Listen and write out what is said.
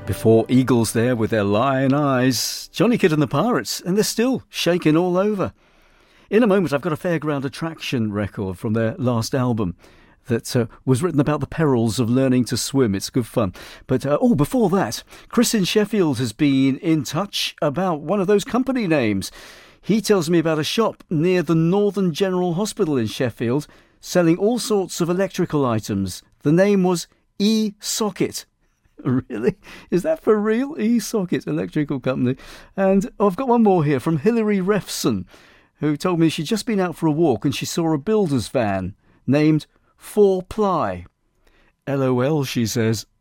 Before Eagles there with their lion eyes, Johnny Kidd and the Pirates, and they're still shaking all over. In a moment, I've got a Fairground Attraction record from their last album that was written about the perils of learning to swim. It's good fun. But, before that, Chris in Sheffield has been in touch about one of those company names. He tells me about a shop near the Northern General Hospital in Sheffield selling all sorts of electrical items. The name was E-Socket. Really? Is that for real? E-Socket Electrical Company. And I've got one more here from Hilary Refson, who told me she'd just been out for a walk and she saw a builder's van named 4 Ply. LOL, she says.